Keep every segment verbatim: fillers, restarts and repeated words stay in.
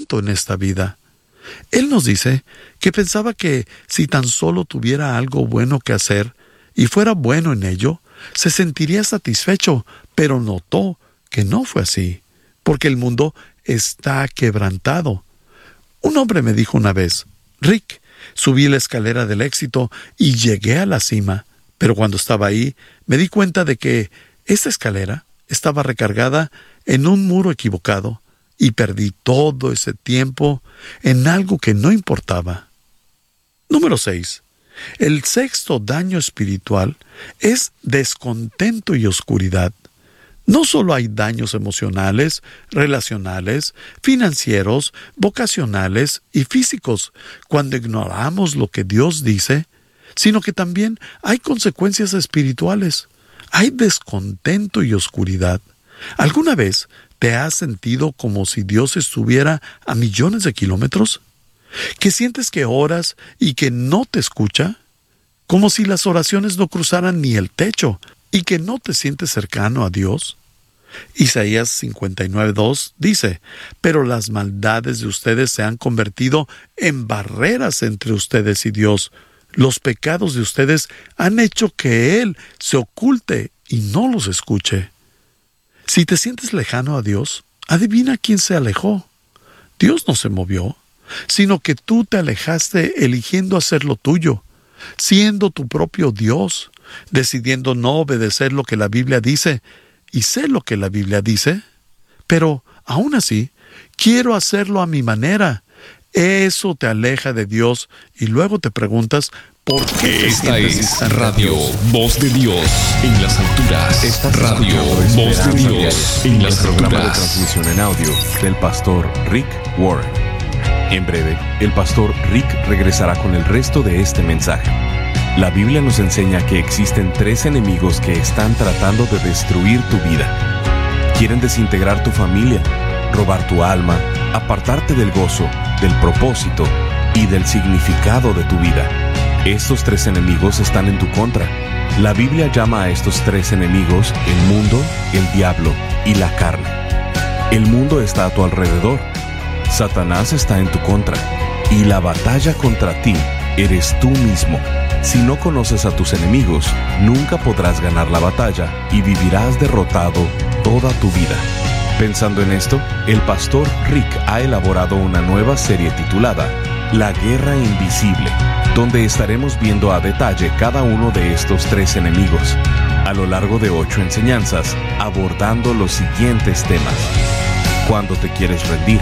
descontento en esta vida. Él nos dice que pensaba que si tan solo tuviera algo bueno que hacer y fuera bueno en ello, se sentiría satisfecho, pero notó que no fue así, porque el mundo está quebrantado. Un hombre me dijo una vez: Rick, subí la escalera del éxito y llegué a la cima, pero cuando estaba ahí me di cuenta de que esta escalera estaba recargada en un muro equivocado y perdí todo ese tiempo en algo que no importaba. Número seis. El sexto daño espiritual es descontento y oscuridad. No solo hay daños emocionales, relacionales, financieros, vocacionales y físicos cuando ignoramos lo que Dios dice, sino que también hay consecuencias espirituales. Hay descontento y oscuridad. ¿Alguna vez te has sentido como si Dios estuviera a millones de kilómetros? ¿Que sientes que oras y que no te escucha? ¿Como si las oraciones no cruzaran ni el techo y que no te sientes cercano a Dios? Isaías cincuenta y nueve dos dice: pero las maldades de ustedes se han convertido en barreras entre ustedes y Dios. Los pecados de ustedes han hecho que Él se oculte y no los escuche. Si te sientes lejano a Dios, adivina quién se alejó. Dios no se movió, sino que tú te alejaste eligiendo hacer lo tuyo, siendo tu propio Dios, decidiendo no obedecer lo que la Biblia dice. Y sé lo que la Biblia dice, pero aún así quiero hacerlo a mi manera. Eso te aleja de Dios y luego te preguntas ¿por qué? Esta es Radio Voz de Dios en las alturas. Esta Radio Voz de Dios en las programa de alturas. transmisión en audio del pastor Rick Warren. En breve, el pastor Rick regresará con el resto de este mensaje. La Biblia nos enseña que existen tres enemigos que están tratando de destruir tu vida. Quieren desintegrar tu familia, robar tu alma, apartarte del gozo, del propósito y del significado de tu vida. Estos tres enemigos están en tu contra. La Biblia llama a estos tres enemigos el mundo, el diablo y la carne. El mundo está a tu alrededor. Satanás está en tu contra. Y la batalla contra ti eres tú mismo. Si no conoces a tus enemigos, nunca podrás ganar la batalla y vivirás derrotado toda tu vida. Pensando en esto, el pastor Rick ha elaborado una nueva serie titulada La Guerra Invisible, donde estaremos viendo a detalle cada uno de estos tres enemigos, a lo largo de ocho enseñanzas, abordando los siguientes temas. Cuando te quieres rendir,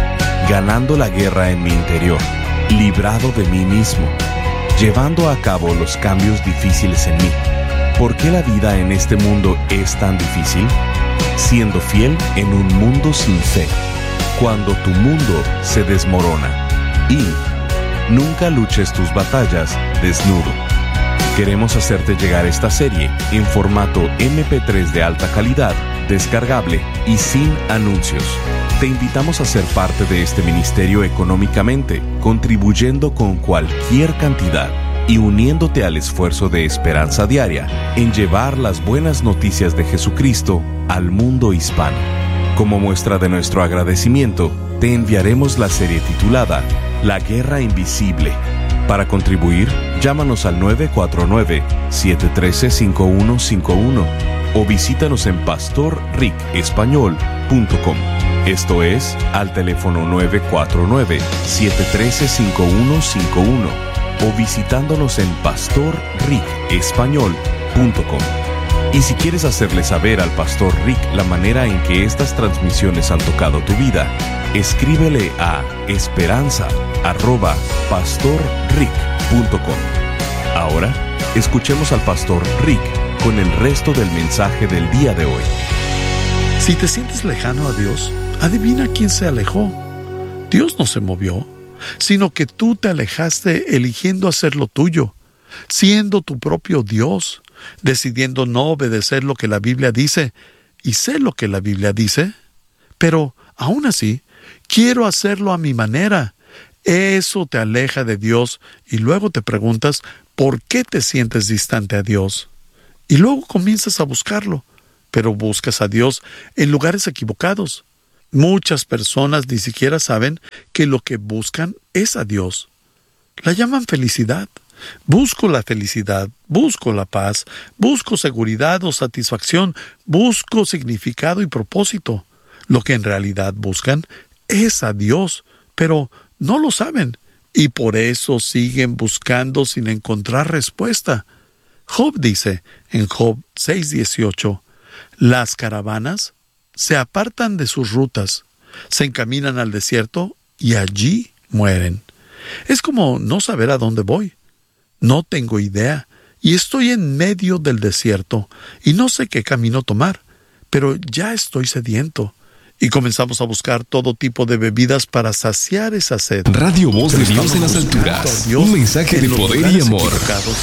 ganando la guerra en mi interior, librado de mí mismo, llevando a cabo los cambios difíciles en mí. ¿Por qué la vida en este mundo es tan difícil? Siendo fiel en un mundo sin fe, cuando tu mundo se desmorona. Y nunca luches tus batallas desnudo. Queremos hacerte llegar esta serie en formato eme pe tres de alta calidad, descargable y sin anuncios. Te invitamos a ser parte de este ministerio económicamente, contribuyendo con cualquier cantidad y uniéndote al esfuerzo de Esperanza Diaria en llevar las buenas noticias de Jesucristo al mundo hispano. Como muestra de nuestro agradecimiento, te enviaremos la serie titulada La Guerra Invisible. Para contribuir, llámanos al nueve cuatro nueve, siete uno tres, cinco uno cinco uno o visítanos en pastor rick español punto com. Esto es, al teléfono nueve cuatro nueve, siete uno tres, cinco uno cinco uno o visitándonos en pastor rick español punto com. Y si quieres hacerle saber al pastor Rick la manera en que estas transmisiones han tocado tu vida, escríbele a esperanza arroba pastor rick punto com. Ahora, escuchemos al pastor Rick con el resto del mensaje del día de hoy. Si te sientes lejano a Dios, adivina quién se alejó. Dios no se movió, sino que tú te alejaste eligiendo hacer lo tuyo, siendo tu propio Dios, decidiendo no obedecer lo que la Biblia dice. Y sé lo que la Biblia dice, pero aún así quiero hacerlo a mi manera. Eso te aleja de Dios y luego te preguntas ¿por qué te sientes distante a Dios? Y luego comienzas a buscarlo, pero buscas a Dios en lugares equivocados. Muchas personas ni siquiera saben que lo que buscan es a Dios. La llaman felicidad. Busco la felicidad, busco la paz, busco seguridad o satisfacción, busco significado y propósito. Lo que en realidad buscan es a Dios, pero no lo saben y por eso siguen buscando sin encontrar respuesta. Job dice en Job seis dieciocho, las caravanas se apartan de sus rutas, se encaminan al desierto y allí mueren. Es como no saber a dónde voy. No tengo idea, y estoy en medio del desierto, y no sé qué camino tomar, pero ya estoy sediento. Y comenzamos a buscar todo tipo de bebidas para saciar esa sed. Radio Voz de Pero Dios en las estamos buscando alturas. a Dios Un mensaje en de los poder y lugares amor. equivocados.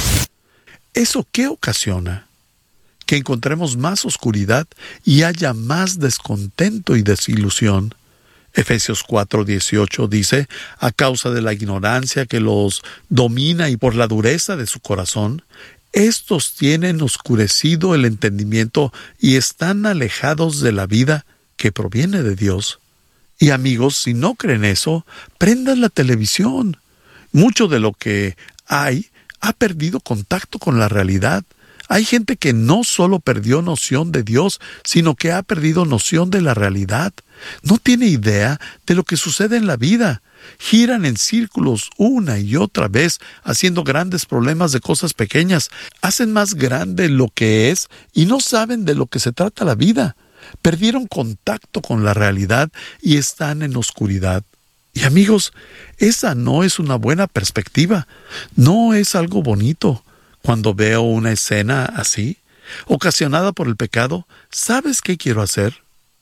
¿Eso qué ocasiona? Que encontremos más oscuridad y haya más descontento y desilusión. Efesios cuatro dieciocho dice, a causa de la ignorancia que los domina y por la dureza de su corazón, estos tienen oscurecido el entendimiento y están alejados de la vida que proviene de Dios. Y amigos, si no creen eso, prendan la televisión. Mucho de lo que hay ha perdido contacto con la realidad. Hay gente que no solo perdió noción de Dios, sino que ha perdido noción de la realidad. No tiene idea de lo que sucede en la vida. Giran en círculos una y otra vez, haciendo grandes problemas de cosas pequeñas. Hacen más grande lo que es y no saben de lo que se trata la vida. Perdieron contacto con la realidad y están en oscuridad. Y amigos, esa no es una buena perspectiva. No es algo bonito. Cuando veo una escena así, ocasionada por el pecado, ¿sabes qué quiero hacer?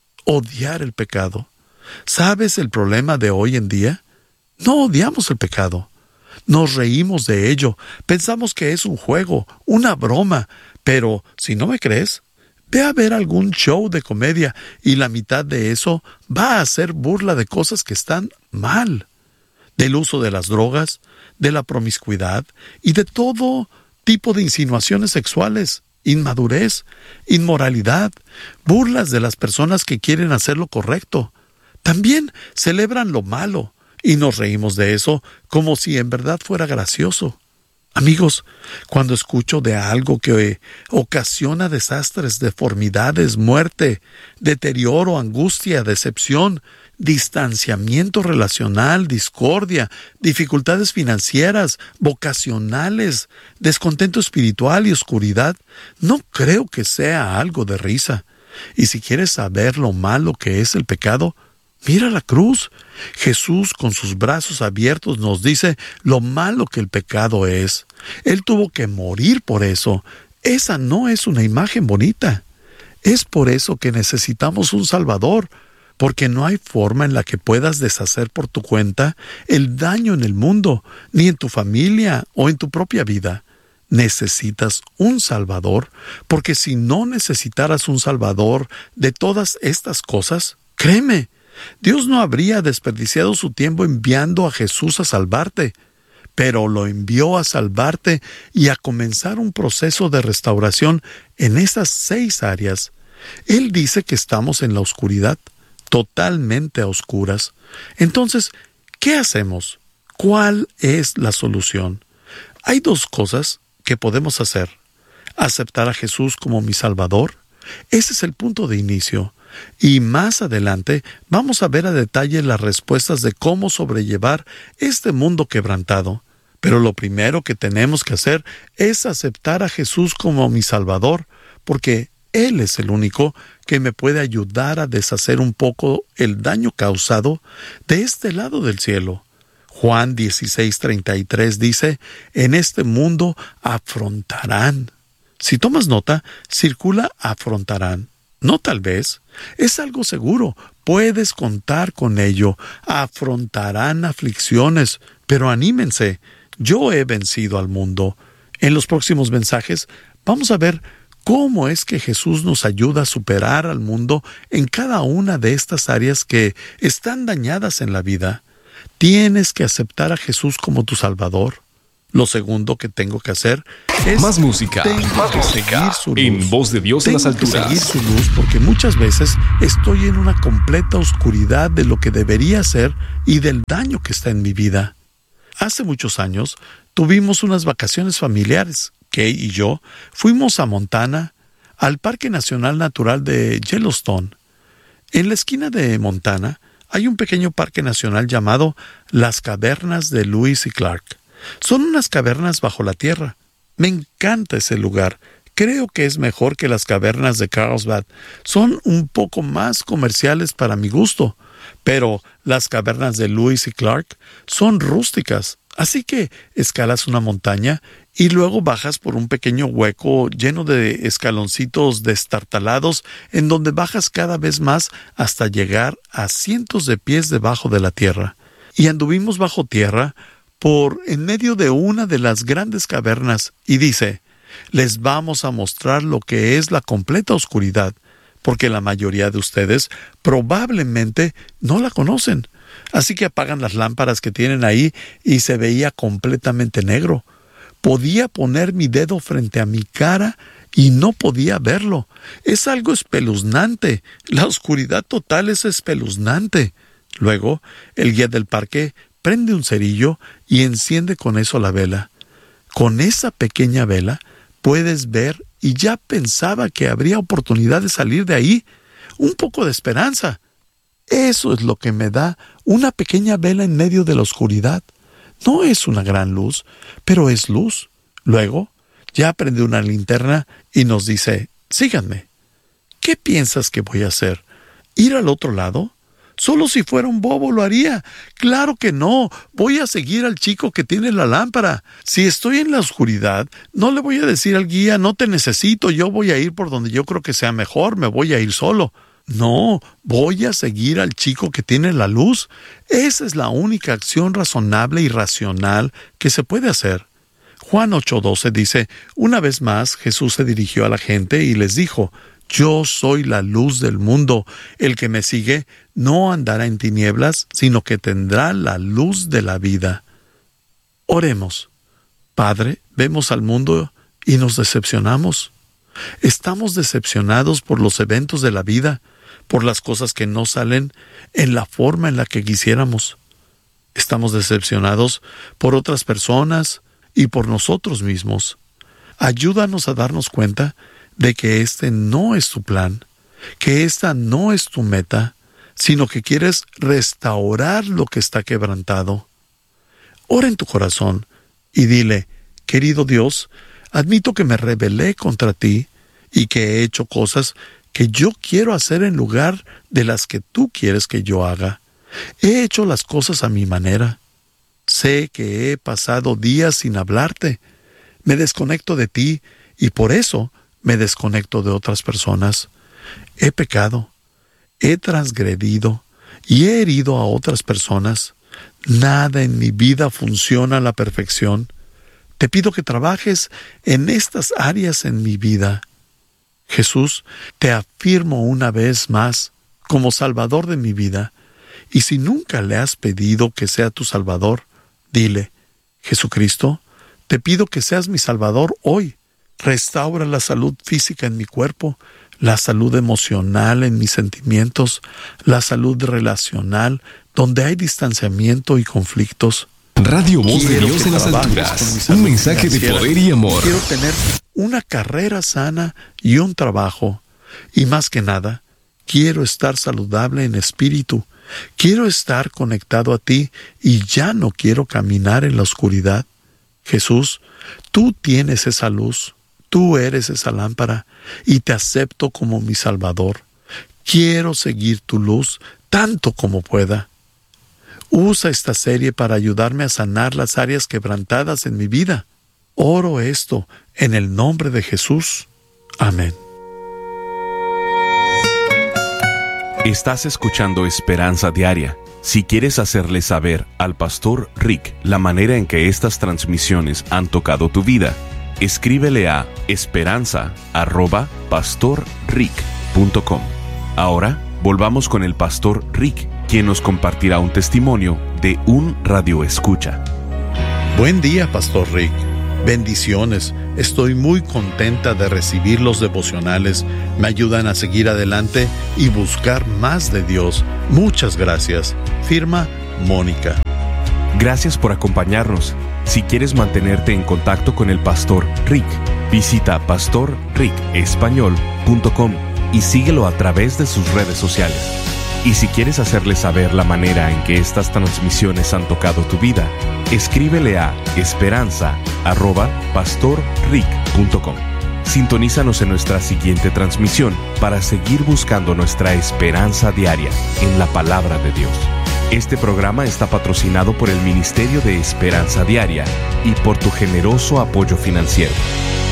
Odiar el pecado. ¿Sabes el problema de hoy en día? No odiamos el pecado. Nos reímos de ello. Pensamos que es un juego, una broma. Pero, si no me crees, ve a ver algún show de comedia y la mitad de eso va a hacer burla de cosas que están mal. Del uso de las drogas, de la promiscuidad y de todo tipo de insinuaciones sexuales, inmadurez, inmoralidad, burlas de las personas que quieren hacer lo correcto. También celebran lo malo y nos reímos de eso como si en verdad fuera gracioso. Amigos, cuando escucho de algo que ocasiona desastres, deformidades, muerte, deterioro, angustia, decepción, distanciamiento relacional, discordia, dificultades financieras, vocacionales, descontento espiritual y oscuridad, no creo que sea algo de risa. Y si quieres saber lo malo que es el pecado, mira la cruz. Jesús con sus brazos abiertos nos dice lo malo que el pecado es. Él tuvo que morir por eso. Esa no es una imagen bonita. Es por eso que necesitamos un Salvador, porque no hay forma en la que puedas deshacer por tu cuenta el daño en el mundo, ni en tu familia o en tu propia vida. Necesitas un Salvador, porque si no necesitaras un Salvador de todas estas cosas, créeme, Dios no habría desperdiciado su tiempo enviando a Jesús a salvarte, pero lo envió a salvarte y a comenzar un proceso de restauración en esas seis áreas. Él dice que estamos en la oscuridad, totalmente a oscuras. Entonces, ¿qué hacemos? ¿Cuál es la solución? Hay dos cosas que podemos hacer. Aceptar a Jesús como mi Salvador. Ese es el punto de inicio. Y más adelante vamos a ver a detalle las respuestas de cómo sobrellevar este mundo quebrantado. Pero lo primero que tenemos que hacer es aceptar a Jesús como mi Salvador, porque Él es el único que me puede ayudar a deshacer un poco el daño causado de este lado del cielo. Juan dieciséis treinta y tres dice, en este mundo afrontarán. Si tomas nota, circula afrontarán. No tal vez, es algo seguro, puedes contar con ello, afrontarán aflicciones, pero anímense, yo he vencido al mundo. En los próximos mensajes vamos a ver cómo es que Jesús nos ayuda a superar al mundo en cada una de estas áreas que están dañadas en la vida. Tienes que aceptar a Jesús como tu Salvador. Lo segundo que tengo que hacer es... Más música, tengo más que música. seguir su luz. En Voz de Dios en Tengo las que alturas. seguir su luz porque muchas veces estoy en una completa oscuridad de lo que debería ser y del daño que está en mi vida. Hace muchos años tuvimos unas vacaciones familiares. Kay y yo fuimos a Montana, al Parque Nacional Natural de Yellowstone. En la esquina de Montana hay un pequeño parque nacional llamado Las Cavernas de Lewis y Clark. Son unas cavernas bajo la tierra. Me encanta ese lugar. Creo que es mejor que las cavernas de Carlsbad. Son un poco más comerciales para mi gusto, pero las cavernas de Lewis y Clark son rústicas. Así que escalas una montaña y luego bajas por un pequeño hueco lleno de escaloncitos destartalados en donde bajas cada vez más hasta llegar a cientos de pies debajo de la tierra. Y anduvimos bajo tierra por en medio de una de las grandes cavernas y dice, les vamos a mostrar lo que es la completa oscuridad, porque la mayoría de ustedes probablemente no la conocen. Así que apagan las lámparas que tienen ahí y se veía completamente negro. Podía poner mi dedo frente a mi cara y no podía verlo. Es algo espeluznante. La oscuridad total es espeluznante. Luego, el guía del parque prende un cerillo y enciende con eso la vela. Con esa pequeña vela puedes ver y ya pensaba que habría oportunidad de salir de ahí. Un poco de esperanza. Eso es lo que me da una pequeña vela en medio de la oscuridad. No es una gran luz, pero es luz. Luego, ya prende una linterna y nos dice, síganme. ¿Qué piensas que voy a hacer? ¿Ir al otro lado? Solo si fuera un bobo lo haría. Claro que no. Voy a seguir al chico que tiene la lámpara. Si estoy en la oscuridad, no le voy a decir al guía, no te necesito, yo voy a ir por donde yo creo que sea mejor, me voy a ir solo. No, voy a seguir al chico que tiene la luz. Esa es la única acción razonable y racional que se puede hacer. Juan ocho doce dice, una vez más Jesús se dirigió a la gente y les dijo, yo soy la luz del mundo. El que me sigue no andará en tinieblas, sino que tendrá la luz de la vida. Oremos. Padre, vemos al mundo y nos decepcionamos. Estamos decepcionados por los eventos de la vida, por las cosas que no salen en la forma en la que quisiéramos. Estamos decepcionados por otras personas y por nosotros mismos. Ayúdanos a darnos cuenta de que este no es tu plan, que esta no es tu meta, sino que quieres restaurar lo que está quebrantado. Ora en tu corazón y dile, querido Dios, admito que me rebelé contra ti y que he hecho cosas que yo quiero hacer en lugar de las que tú quieres que yo haga. He hecho las cosas a mi manera. Sé que he pasado días sin hablarte. Me desconecto de ti y por eso me desconecto de otras personas. He pecado, he transgredido y he herido a otras personas. Nada en mi vida funciona a la perfección. Te pido que trabajes en estas áreas en mi vida. Jesús, te afirmo una vez más como Salvador de mi vida, y si nunca le has pedido que sea tu Salvador, dile, Jesucristo, te pido que seas mi Salvador hoy. Restaura la salud física en mi cuerpo, la salud emocional en mis sentimientos, la salud relacional, donde hay distanciamiento y conflictos. Radio Voz de Quiero Dios que en las trabajes con mi alturas. salud Un mensaje de financiera. poder y amor. Quiero tener una carrera sana y un trabajo. Y más que nada, quiero estar saludable en espíritu. Quiero estar conectado a ti y ya no quiero caminar en la oscuridad. Jesús, tú tienes esa luz. Tú eres esa lámpara y te acepto como mi Salvador. Quiero seguir tu luz tanto como pueda. Usa esta serie para ayudarme a sanar las áreas quebrantadas en mi vida. Oro esto en el nombre de Jesús. Amén. Estás escuchando Esperanza Diaria. Si quieres hacerle saber al Pastor Rick la manera en que estas transmisiones han tocado tu vida, escríbele a esperanza arroba pastor rick punto com. Ahora volvamos con el Pastor Rick, quien nos compartirá un testimonio de un radioescucha. Buen día, Pastor Rick. Bendiciones. Estoy muy contenta de recibir los devocionales. Me ayudan a seguir adelante y buscar más de Dios. Muchas gracias. Firma Mónica. Gracias por acompañarnos. Si quieres mantenerte en contacto con el Pastor Rick, visita pastor rick español punto com y síguelo a través de sus redes sociales. Y si quieres hacerle saber la manera en que estas transmisiones han tocado tu vida, escríbele a esperanza arroba pastor rick punto com. Sintonízanos en nuestra siguiente transmisión para seguir buscando nuestra esperanza diaria en la palabra de Dios. Este programa está patrocinado por el Ministerio de Esperanza Diaria y por tu generoso apoyo financiero.